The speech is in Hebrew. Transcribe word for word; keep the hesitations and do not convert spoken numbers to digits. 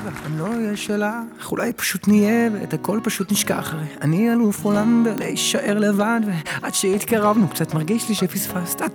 אני לא אהיה שלך, אולי פשוט נהיה ואת הכל פשוט נשכח. אני אלוף עולם בלהישאר לבד, ועד שהתקרבנו קצת מרגיש לי שפספסת.